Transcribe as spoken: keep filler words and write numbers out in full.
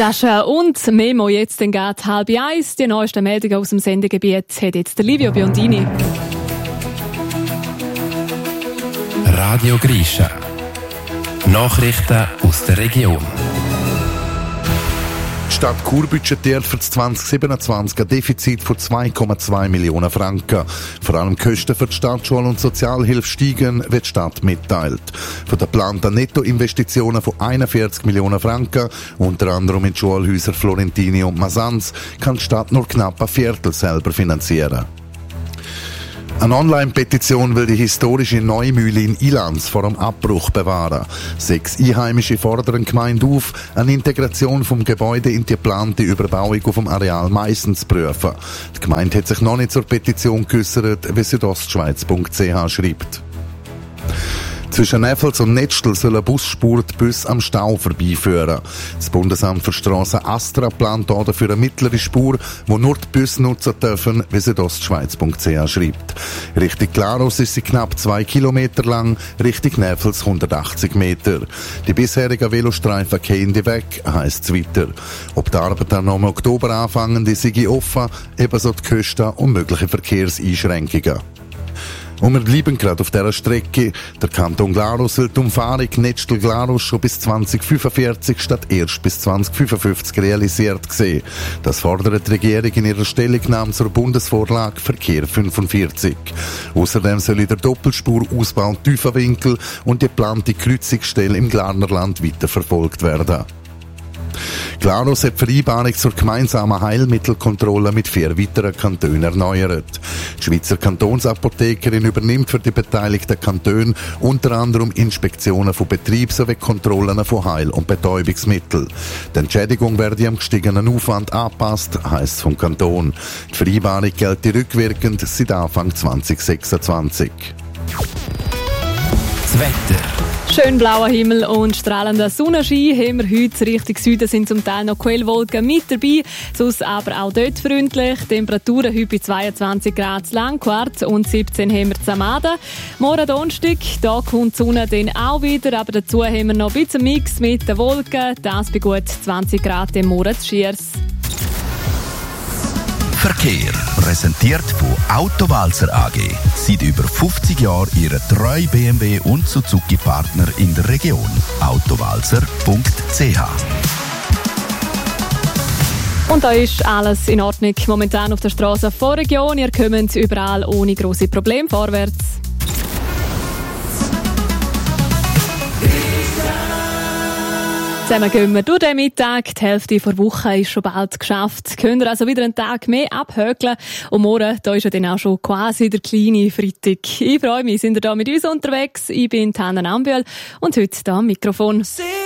Sascha und Memo jetzt den geht halb eins. Die neuesten Meldungen aus dem Sendegebiet hat jetzt der Livio Biondini. Radio Grisha. Nachrichten aus der Region. Die Stadt Chur budgetiert für zwanzig siebenundzwanzig ein Defizit von zwei Komma zwei Millionen Franken. Vor allem die Kosten für die Stadtschule und Sozialhilfe steigen, wird die Stadt mitteilt. Von den geplanten Nettoinvestitionen von einundvierzig Millionen Franken, unter anderem in die Schulhäuser Florentini und Masanz, kann die Stadt nur knapp ein Viertel selber finanzieren. Eine Online-Petition will die historische Neumühle in Ilanz vor dem Abbruch bewahren. Sechs Einheimische fordern die Gemeinde auf, eine Integration vom Gebäude in die geplante Überbauung auf dem Areal Meissen zu prüfen. Die Gemeinde hat sich noch nicht zur Petition geäussert, wie südostschweiz punkt c h schreibt. Zwischen Neffels und Netzstel soll eine Busspur die Busse am Stau vorbeiführen. Das Bundesamt für Strassen Astra plant dafür eine mittlere Spur, die nur die Busse nutzen dürfen, wie südostschweiz punkt c h schreibt. Richtung Glarus ist sie knapp zwei Kilometer lang, Richtung Neffels hundertachtzig Meter. Die bisherigen Velostreifen gehen die weg, heisst es weiter. Ob die Arbeiten dann noch im Oktober anfangen, die sind offen, ebenso die Kosten und mögliche Verkehrseinschränkungen. Und wir bleiben gerade auf dieser Strecke. Der Kanton Glarus will die Umfahrung Netzstel-Glarus schon bis zwanzig fünfundvierzig statt erst bis zwanzig fünfundfünfzig realisiert sehen. Das fordert die Regierung in ihrer Stellungnahme zur Bundesvorlage Verkehr fünfundvierzig. Außerdem soll der Doppelspurausbau Tiefenwinkel und die geplante Kreuzungsstelle im Glarnerland weiterverfolgt werden. Glarus hat die Vereinbarung zur gemeinsamen Heilmittelkontrolle mit vier weiteren Kantonen erneuert. Die Schweizer Kantonsapothekerin übernimmt für die beteiligten Kantone unter anderem Inspektionen von Betrieb sowie Kontrollen von Heil- und Betäubungsmitteln. Die Entschädigung werde am gestiegenen Aufwand angepasst, heisst es vom Kanton. Die Vereinbarung gilt rückwirkend seit Anfang zwanzig sechsundzwanzig. Das Wetter. Schön blauer Himmel und strahlender Sonnenschein haben wir heute. Richtung Süden sind zum Teil noch Quellwolken mit dabei, sonst aber auch dort freundlich. Temperaturen heute bei zweiundzwanzig Grad in Langquart und siebzehn haben wir in Samaden. Morgen Donnerstag, da kommt die Sonne dann auch wieder, aber dazu haben wir noch ein bisschen Mix mit den Wolken. Das bei gut zwanzig Grad im Monat Schiers. Verkehr, präsentiert von Autowalzer A G. Seit über fünfzig Jahren Ihre treue B M W und Suzuki-Partner in der Region. autowalzer punkt c h. Und da ist alles in Ordnung momentan auf der Straße vor der Region. Ihr kommt überall ohne grosse Probleme vorwärts. Zusammen gehen wir durch den Mittag. Die Hälfte der Woche ist schon bald geschafft. Könnt ihr also wieder einen Tag mehr abhökeln. Und morgen, da ist ja dann auch schon quasi der kleine Freitag. Ich freue mich, sind ihr da mit uns unterwegs. Ich bin Hanna Ambühl und heute da am Mikrofon.